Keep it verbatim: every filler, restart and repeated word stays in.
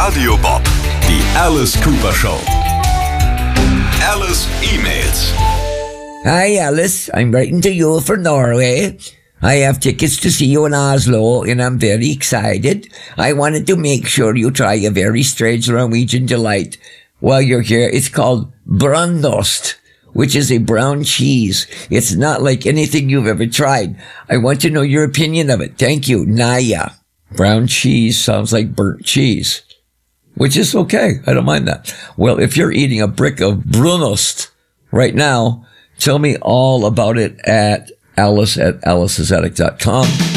Radio Bob, die Alice Cooper Show. Alice emails. Hi Alice, I'm writing to you from Norway. I have tickets to see you in Oslo and I'm very excited. I wanted to make sure you try a very strange Norwegian delight while you're here. It's called brunost, which is a brown cheese. It's not like anything you've ever tried. I want to know your opinion of it. Thank you, Naya. Brown cheese sounds like burnt cheese, which is okay. I don't mind that. Well, if you're eating a brick of brunost right now, tell me all about it at Alice at alice's attic dot com.